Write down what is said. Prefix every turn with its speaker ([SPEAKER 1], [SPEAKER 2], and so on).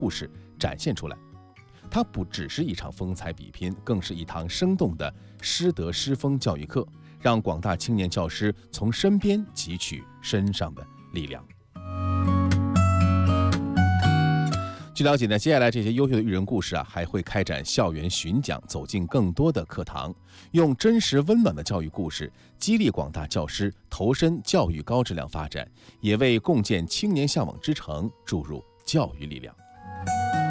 [SPEAKER 1] 故事展现出来。它不只是一场风采比拼，更是一堂生动的师德师风教育课，让广大青年教师从身边汲取身上的力量。据了解呢，接下来这些优秀的育人故事还会开展校园巡讲，走进更多的课堂，用真实温暖的教育故事激励广大教师投身教育高质量发展，也为共建青年向往之城注入教育力量。